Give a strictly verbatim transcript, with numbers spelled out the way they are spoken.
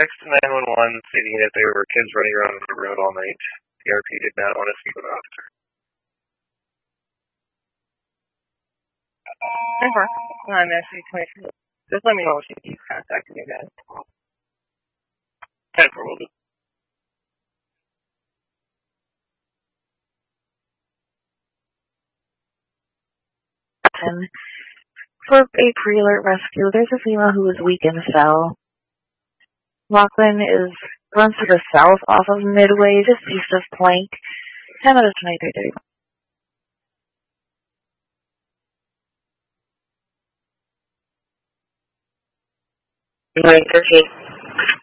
Text to nine one one stating that there were kids running around the road all night. The R P did not want to speak with the officer. Over. I'm actually twenty-two. Just let me know if she keeps contacting you guys. ten four will do. And for a pre-alert rescue, there's a female who is weak and fell. Lachlan is runs to the south off of Midway, just east of Plank. ten out of twenty-three thirty. nine thirteen.